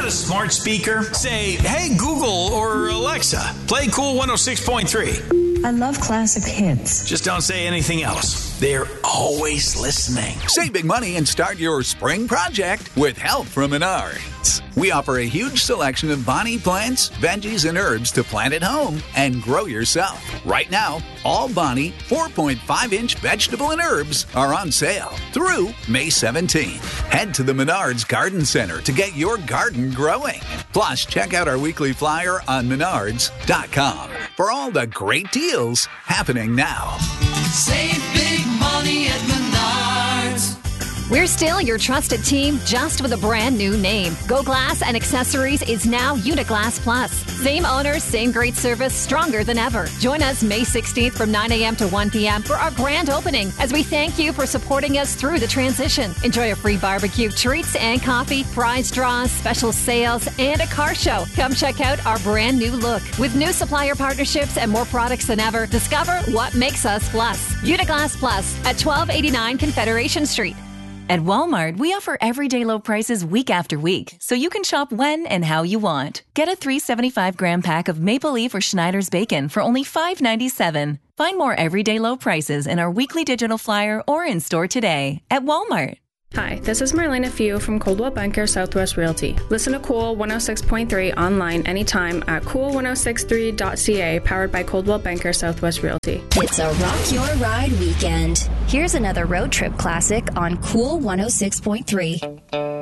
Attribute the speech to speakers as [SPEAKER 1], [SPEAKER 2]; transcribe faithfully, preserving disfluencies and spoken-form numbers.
[SPEAKER 1] got a smart speaker? Say, hey, Google or Alexa, play Cool one oh six point three.
[SPEAKER 2] I love classic hits.
[SPEAKER 1] Just don't say anything else. They're always listening.
[SPEAKER 3] Save big money and start your spring project with help from Menards. We offer a huge selection of Bonnie plants, veggies, and herbs to plant at home and grow yourself. Right now, all Bonnie four point five inch vegetable and herbs are on sale through May seventeenth. Head to the Menards Garden Center to get your garden growing. Plus, check out our weekly flyer on menards dot com for all the great deals happening now.
[SPEAKER 4] Save big money at Menards.
[SPEAKER 5] We're still your trusted team, just with a brand new name. Go Glass and Accessories is now Uniglass Plus. Same owners, same great service, stronger than ever. Join us May sixteenth from nine a.m. to one p.m. for our grand opening as we thank you for supporting us through the transition. Enjoy a free barbecue, treats and coffee, prize draws, special sales, and a car show. Come check out our brand new look. With new supplier partnerships and more products than ever, discover what makes us Plus. Uniglass Plus at twelve eighty-nine Confederation Street.
[SPEAKER 6] At Walmart, we offer everyday low prices week after week, so you can shop when and how you want. Get a three hundred seventy-five gram pack of Maple Leaf or Schneider's bacon for only five ninety-seven. Find more everyday low prices in our weekly digital flyer or in store today at Walmart.
[SPEAKER 7] Hi, this is Marlena Fio from Coldwell Banker Southwest Realty. Listen to Cool one oh six point three online anytime at cool ten sixty-three dot c a, powered by Coldwell Banker Southwest Realty.
[SPEAKER 8] It's a Rock Your Ride weekend. Here's another road trip classic on Cool one oh six point three.